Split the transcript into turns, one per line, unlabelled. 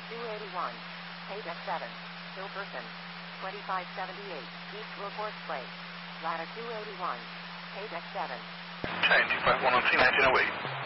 Latitude 281. Paydeck 7. Hilperson. 2578. East Report Place. Latitude 281. Paydeck 7.
Change 513 1908.